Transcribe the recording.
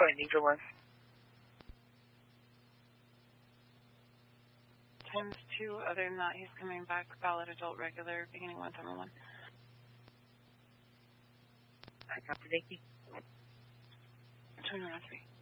showing neither one. Times 2, other than that, he's coming back, valid adult regular, beginning 171. I copy, thank you. 2103.